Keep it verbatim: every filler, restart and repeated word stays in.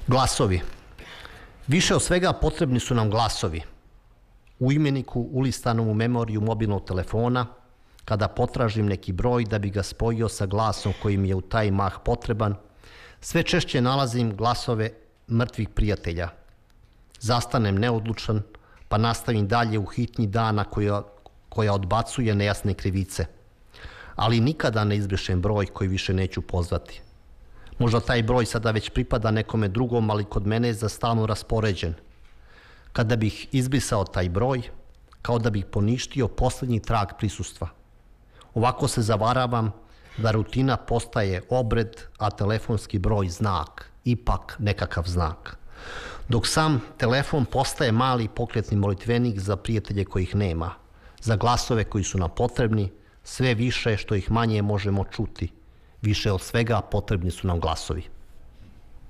Glasovi. Više od svega potrebni su nam glasovi. U imeniku ulistanom u memoriju mobilnog telefona, kada potražim neki broj da bi ga spojio sa glasom koji mi je u taj mah potreban, sve češće nalazim glasove mrtvih prijatelja. Zastanem neodlučan, pa nastavim dalje u hitnji dana koja, koja odbacuje nejasne krivice. Ali nikada ne izbrišem broj koji više neću pozvati. Možda taj broj sada već pripada nekome drugom, ali kod mene je za stalno raspoređen. Kada bih izbrisao taj broj, kao da bih poništio poslednji trag prisustva. Ovako se zavaravam da rutina postaje obred, a telefonski broj znak, ipak nekakav znak. Dok sam telefon postaje mali pokretni molitvenik za prijatelje kojih nema, za glasove koji su nam potrebni, sve više što ih manje možemo čuti. Više od svega potrebni su nam glasovi.